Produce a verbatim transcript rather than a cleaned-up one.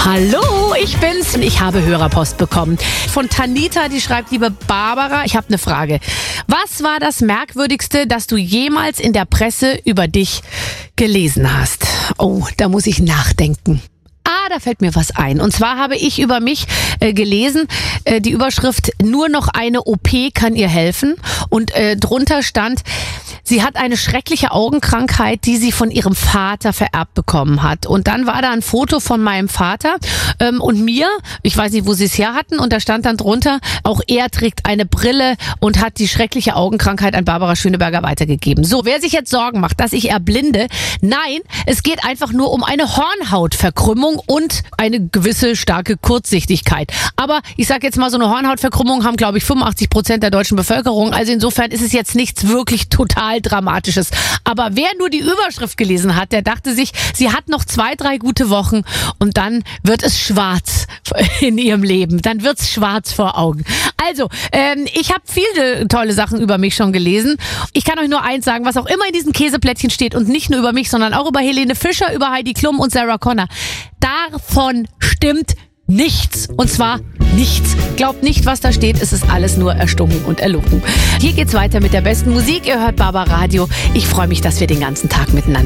Hallo, ich bin's und ich habe Hörerpost bekommen. Von Tanita, die schreibt: Liebe Barbara, ich habe eine Frage. Was war das Merkwürdigste, das du jemals in der Presse über dich gelesen hast? Oh, da muss ich nachdenken. Ah, da fällt mir was ein. Und zwar habe ich über mich äh, gelesen, äh, die Überschrift: Nur noch eine O P kann ihr helfen. Und äh, drunter stand: Sie hat eine schreckliche Augenkrankheit, die sie von ihrem Vater vererbt bekommen hat. Und dann war da ein Foto von meinem Vater ähm, und mir. Ich weiß nicht, wo sie es her hatten. Und da stand dann drunter: Auch er trägt eine Brille und hat die schreckliche Augenkrankheit an Barbara Schöneberger weitergegeben. So, wer sich jetzt Sorgen macht, dass ich erblinde: Nein, es geht einfach nur um eine Hornhautverkrümmung und eine gewisse starke Kurzsichtigkeit. Aber ich sage jetzt mal, so eine Hornhautverkrümmung haben, glaube ich, fünfundachtzig Prozent der deutschen Bevölkerung. Also insofern ist es jetzt nichts wirklich total Dramatisches. Aber wer nur die Überschrift gelesen hat, der dachte sich, sie hat noch zwei, drei gute Wochen und dann wird es schwarz in ihrem Leben. Dann wird's schwarz vor Augen. Also, ähm, ich habe viele tolle Sachen über mich schon gelesen. Ich kann euch nur eins sagen: Was auch immer in diesen Käseplättchen steht, und nicht nur über mich, sondern auch über Helene Fischer, über Heidi Klum und Sarah Connor, davon stimmt nichts. Und zwar nichts. Glaubt nicht, was da steht. Es ist alles nur erstunken und erlogen. Hier geht's weiter mit der besten Musik. Ihr hört Barbaradio. Ich freue mich, dass wir den ganzen Tag miteinander